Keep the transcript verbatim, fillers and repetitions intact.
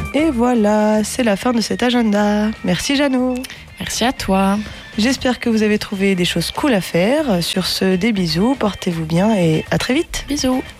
Et voilà, c'est la fin de cet agenda. Merci Jeannot. Merci à toi. J'espère que vous avez trouvé des choses cool à faire. Sur ce, des bisous, portez-vous bien et à très vite. Bisous.